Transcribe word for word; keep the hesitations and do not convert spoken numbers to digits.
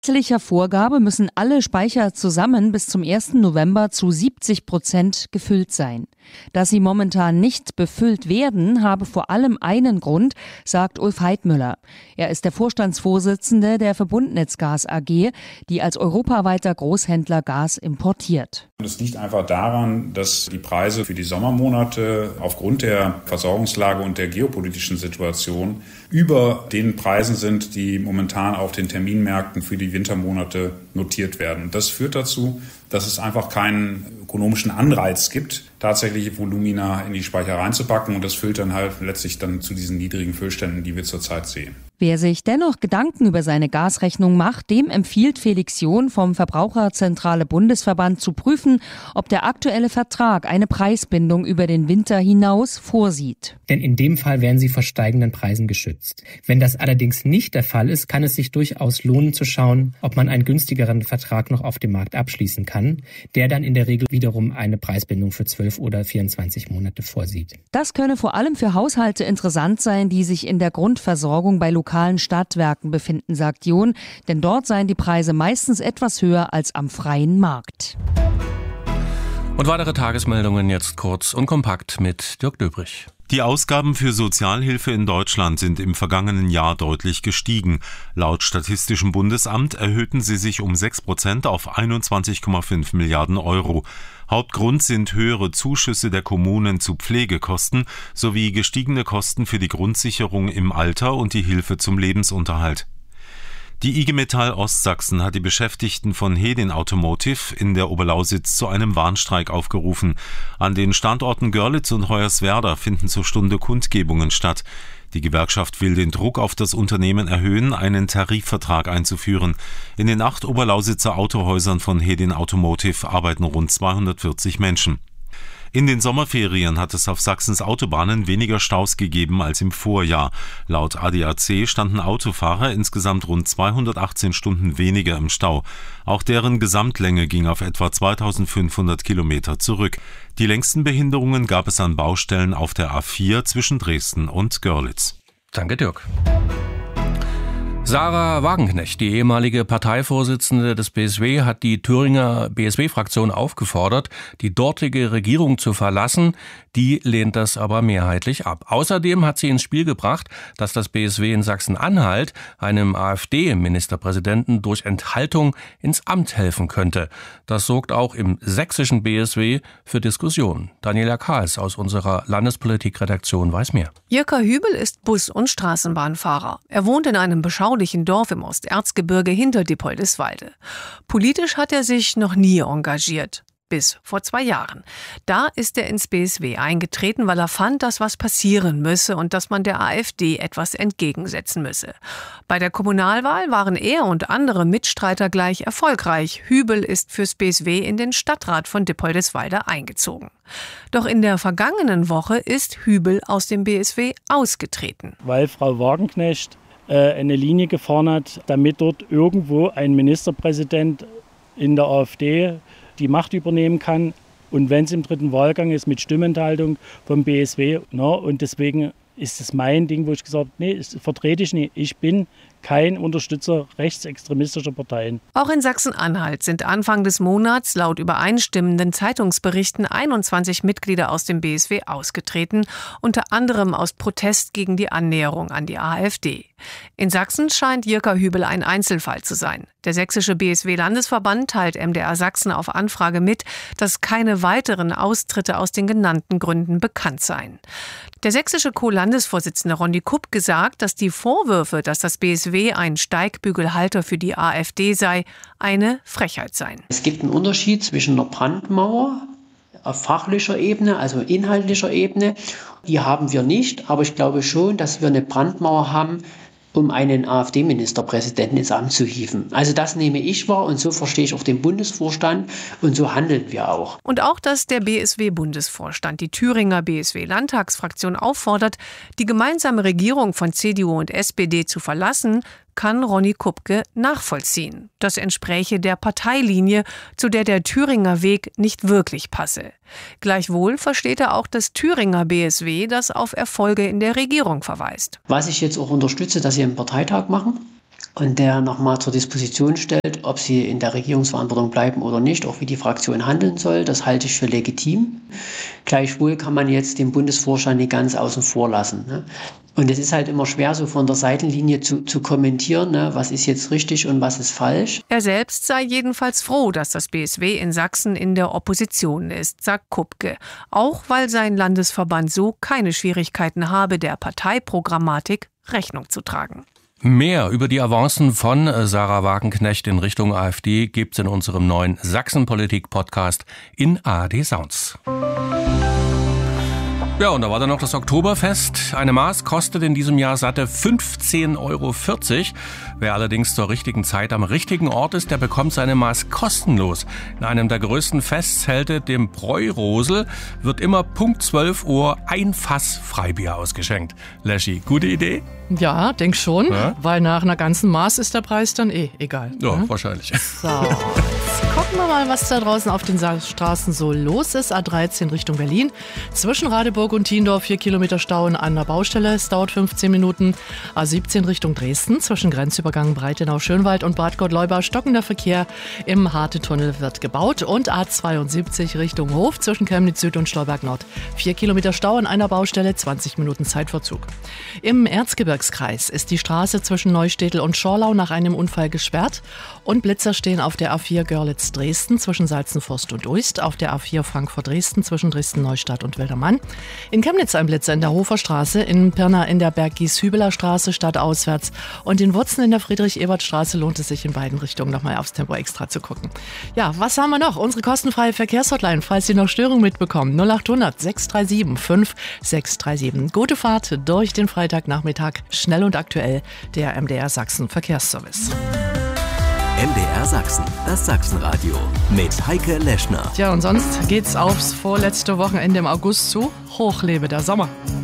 gesetzlicher Vorgabe müssen alle Speicher zusammen bis zum ersten November zu siebzig Prozent gefüllt sein. Dass sie momentan nicht befüllt werden, habe vor allem einen Grund, sagt Ulf Heidmüller. Er ist der Vorstandsvorsitzende der Verbundnetzgas A G, die als europaweiter Großhändler Gas importiert. Es liegt einfach daran, dass die Preise für die Sommermonate aufgrund der Versorgungslage und der geopolitischen Situation über den Preisen sind, die momentan auf den Terminmärkten für die Wintermonate notiert werden. Das führt dazu, dass es einfach keinen ökonomischen Anreiz gibt, tatsächliche Volumina in die Speicher reinzupacken. Und das führt dann halt letztlich dann zu diesen niedrigen Füllständen, die wir zurzeit sehen. Wer sich dennoch Gedanken über seine Gasrechnung macht, dem empfiehlt Felix John vom Verbraucherzentrale Bundesverband zu prüfen, ob der aktuelle Vertrag eine Preisbindung über den Winter hinaus vorsieht. Denn in dem Fall werden sie vor steigenden Preisen geschützt. Wenn das allerdings nicht der Fall ist, kann es sich durchaus lohnen zu schauen, ob man einen günstigeren Vertrag noch auf dem Markt abschließen kann, der dann in der Regel wiederum eine Preisbindung für zwölf oder vierundzwanzig Monate vorsieht. Das könne vor allem für Haushalte interessant sein, die sich in der Grundversorgung bei lokalen Stadtwerken befinden, sagt John, denn dort seien die Preise meistens etwas höher als am freien Markt. Und weitere Tagesmeldungen jetzt kurz und kompakt mit Dirk Döbrich. Die Ausgaben für Sozialhilfe in Deutschland sind im vergangenen Jahr deutlich gestiegen. Laut Statistischem Bundesamt erhöhten sie sich um sechs Prozent auf einundzwanzig Komma fünf Milliarden Euro. Hauptgrund sind höhere Zuschüsse der Kommunen zu Pflegekosten sowie gestiegene Kosten für die Grundsicherung im Alter und die Hilfe zum Lebensunterhalt. Die I G Metall Ostsachsen hat die Beschäftigten von Hedin Automotive in der Oberlausitz zu einem Warnstreik aufgerufen. An den Standorten Görlitz und Hoyerswerda finden zur Stunde Kundgebungen statt. Die Gewerkschaft will den Druck auf das Unternehmen erhöhen, einen Tarifvertrag einzuführen. In den acht Oberlausitzer Autohäusern von Hedin Automotive arbeiten rund zweihundertvierzig Menschen. In den Sommerferien hat es auf Sachsens Autobahnen weniger Staus gegeben als im Vorjahr. Laut A D A C standen Autofahrer insgesamt rund zweihundertachtzehn Stunden weniger im Stau. Auch deren Gesamtlänge ging auf etwa zweitausendfünfhundert Kilometer zurück. Die längsten Behinderungen gab es an Baustellen auf der A vier zwischen Dresden und Görlitz. Danke, Dirk. Sarah Wagenknecht, die ehemalige Parteivorsitzende des B S W, hat die Thüringer B S W-Fraktion aufgefordert, die dortige Regierung zu verlassen. Die lehnt das aber mehrheitlich ab. Außerdem hat sie ins Spiel gebracht, dass das B S W in Sachsen-Anhalt einem AfD-Ministerpräsidenten durch Enthaltung ins Amt helfen könnte. Das sorgt auch im sächsischen B S W für Diskussionen. Daniela Kahls aus unserer Landespolitikredaktion weiß mehr. Jirka Hübel ist Bus- und Straßenbahnfahrer. Er wohnt in einem beschaulichen Dorf im Osterzgebirge hinter Dippoldiswalde. Politisch hat er sich noch nie engagiert. Bis vor zwei Jahren. Da ist er ins B S W eingetreten, weil er fand, dass was passieren müsse und dass man der AfD etwas entgegensetzen müsse. Bei der Kommunalwahl waren er und andere Mitstreiter gleich erfolgreich. Hübel ist fürs B S W in den Stadtrat von Dippoldiswalde eingezogen. Doch in der vergangenen Woche ist Hübel aus dem B S W ausgetreten. Weil Frau Wagenknecht äh, eine Linie gefahren hat, damit dort irgendwo ein Ministerpräsident in der AfD die Macht übernehmen kann und wenn es im dritten Wahlgang ist mit Stimmenthaltung vom B S W. Na, und deswegen ist es mein Ding, wo ich gesagt habe, nee, das vertrete ich nicht. Ich bin kein Unterstützer rechtsextremistischer Parteien. Auch in Sachsen-Anhalt sind Anfang des Monats laut übereinstimmenden Zeitungsberichten einundzwanzig Mitglieder aus dem B S W ausgetreten, unter anderem aus Protest gegen die Annäherung an die AfD. In Sachsen scheint Jirka Hübel ein Einzelfall zu sein. Der sächsische B S W-Landesverband teilt M D R Sachsen auf Anfrage mit, dass keine weiteren Austritte aus den genannten Gründen bekannt seien. Der sächsische Co-Landesvorsitzende Ronny Kupke sagt, dass die Vorwürfe, dass das B S W ein Steigbügelhalter für die AfD sei, eine Frechheit seien. Es gibt einen Unterschied zwischen einer Brandmauer auf fachlicher Ebene, also inhaltlicher Ebene. Die haben wir nicht, aber ich glaube schon, dass wir eine Brandmauer haben, um einen AfD-Ministerpräsidenten ins Amt zu hieven. Also das nehme ich wahr und so verstehe ich auch den Bundesvorstand und so handeln wir auch. Und auch, dass der B S W-Bundesvorstand die Thüringer B S W-Landtagsfraktion auffordert, die gemeinsame Regierung von C D U und S P D zu verlassen, kann Ronny Kupke nachvollziehen. Das entspräche der Parteilinie, zu der der Thüringer Weg nicht wirklich passe. Gleichwohl versteht er auch das Thüringer B S W, das auf Erfolge in der Regierung verweist. Was ich jetzt auch unterstütze, dass sie einen Parteitag machen, und der nochmal zur Disposition stellt, ob sie in der Regierungsverantwortung bleiben oder nicht, auch wie die Fraktion handeln soll. Das halte ich für legitim. Gleichwohl kann man jetzt den Bundesvorstand nicht ganz außen vor lassen. Ne? Und es ist halt immer schwer, so von der Seitenlinie zu, zu kommentieren, ne? Was ist jetzt richtig und was ist falsch. Er selbst sei jedenfalls froh, dass das B S W in Sachsen in der Opposition ist, sagt Kupke. Auch weil sein Landesverband so keine Schwierigkeiten habe, der Parteiprogrammatik Rechnung zu tragen. Mehr über die Avancen von Sarah Wagenknecht in Richtung AfD gibt's in unserem neuen Sachsenpolitik-Podcast in A R D Sounds. Ja, und da war dann noch das Oktoberfest. Eine Maß kostet in diesem Jahr satte fünfzehn Euro vierzig. Wer allerdings zur richtigen Zeit am richtigen Ort ist, der bekommt seine Maß kostenlos. In einem der größten Festzelte, dem Bräurosel, wird immer Punkt zwölf Uhr ein Fass Freibier ausgeschenkt. Leschi, gute Idee? Ja, denk schon, ja? Weil nach einer ganzen Maß ist der Preis dann eh egal. Ja, ne? Wahrscheinlich. So, jetzt gucken wir mal, was da draußen auf den Straßen so los ist. A dreizehn Richtung Berlin. Zwischen Radeburg und Tiendorf vier Kilometer Stau an der Baustelle. Es dauert fünfzehn Minuten. A siebzehn Richtung Dresden. Zwischen Grenzübergang Breitenau-Schönwald und Bad Gott-Leubau stockender Verkehr. Im Harte-Tunnel wird gebaut. Und A zweiundsiebzig Richtung Hof zwischen Chemnitz Süd und Stolberg Nord. vier Kilometer Stau an einer Baustelle. zwanzig Minuten Zeitverzug. Im Erzgebirgskreis ist die Straße zwischen Neustädtel und Schorlau nach einem Unfall gesperrt. Und Blitzer stehen auf der A vier Görlitz-Dresden zwischen Salzenforst und Uist. Auf der A vier Frankfurt-Dresden zwischen Dresden-Neustadt und Wildermann. In Chemnitz ein Blitzer in der Hofer Straße, in Pirna in der Berg-Gies-Hübeler Straße stadtauswärts und in Wurzen in der Friedrich-Ebert-Straße lohnt es sich in beiden Richtungen nochmal aufs Tempo extra zu gucken. Ja, was haben wir noch? Unsere kostenfreie Verkehrshotline, falls Sie noch Störungen mitbekommen. null acht hundert sechs drei sieben fünf sechs drei sieben. Gute Fahrt durch den Freitagnachmittag. Schnell und aktuell, der M D R Sachsen Verkehrsservice. M D R Sachsen, das Sachsenradio mit Heike Leschner. Tja, und sonst geht's aufs vorletzte Wochenende im August zu. Hoch lebe der Sommer.